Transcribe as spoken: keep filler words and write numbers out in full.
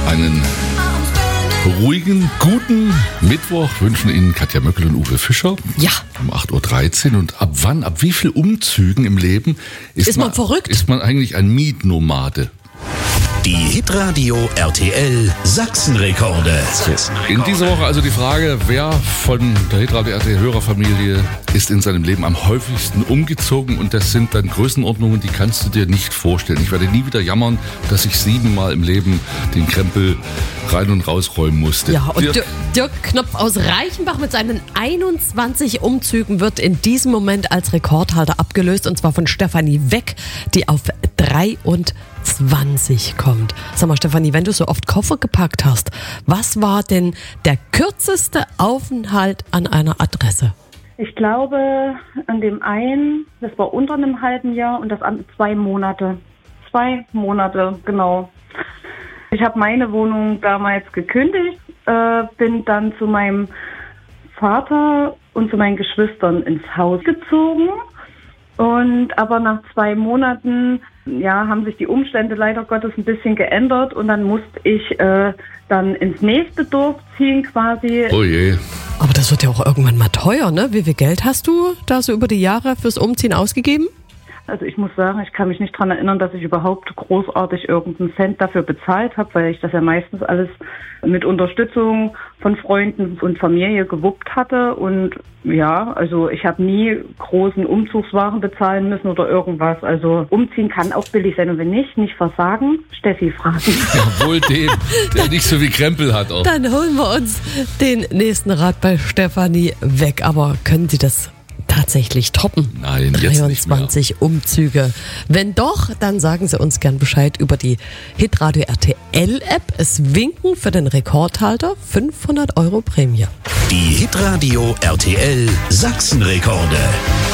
Einen ruhigen, guten Mittwoch wünschen Ihnen Katja Möckel und Uwe Fischer. Ja. Um acht Uhr dreizehn. Und ab wann, ab wie viel Umzügen im Leben ist, Ist man man verrückt? Ist man eigentlich ein Mietnomade? Die Hitradio R T L Sachsenrekorde. In dieser Woche also die Frage, wer von der Hitradio R T L-Hörerfamilie ist in seinem Leben am häufigsten umgezogen? Und das sind dann Größenordnungen, die kannst du dir nicht vorstellen. Ich werde nie wieder jammern, dass ich siebenmal im Leben den Krempel rein und rausräumen musste. Ja, und Dirk, Dirk, Dirk Knopf aus Reichenbach mit seinen einundzwanzig Umzügen wird in diesem Moment als Rekordhalter abgelöst, und zwar von Stefanie Weck, die auf dreiundzwanzig kommt. Sag mal, Stefanie, wenn du so oft Koffer gepackt hast, was war denn der kürzeste Aufenthalt an einer Adresse? Ich glaube, an dem einen, das war unter einem halben Jahr, und das andere zwei Monate. Zwei Monate, genau. Ich habe meine Wohnung damals gekündigt, äh, bin dann zu meinem Vater und zu meinen Geschwistern ins Haus gezogen. Und aber nach zwei Monaten, ja, haben sich die Umstände leider Gottes ein bisschen geändert, und dann musste ich äh, dann ins nächste Dorf ziehen quasi. oh je. Aber das wird ja auch irgendwann mal teuer, ne? Wie viel Geld hast du da so über die Jahre fürs Umziehen ausgegeben? Also ich muss sagen, ich kann mich nicht daran erinnern, dass ich überhaupt großartig irgendeinen Cent dafür bezahlt habe, weil ich das ja meistens alles mit Unterstützung von Freunden und Familie gewuppt hatte. Und ja, also ich habe nie großen Umzugswaren bezahlen müssen oder irgendwas. Also umziehen kann auch billig sein, und wenn nicht, nicht versagen, Steffi fragen. Ja, wohl dem, der nicht so wie Krempel hat auch. Dann holen wir uns den nächsten Rat bei Stefanie Weck. Aber können Sie das tatsächlich toppen? Nein, jetzt nicht dreiundzwanzig Umzüge. Wenn doch, dann sagen Sie uns gern Bescheid über die Hitradio R T L App. Es winken für den Rekordhalter fünfhundert Euro Prämie. Die Hitradio R T L Sachsenrekorde.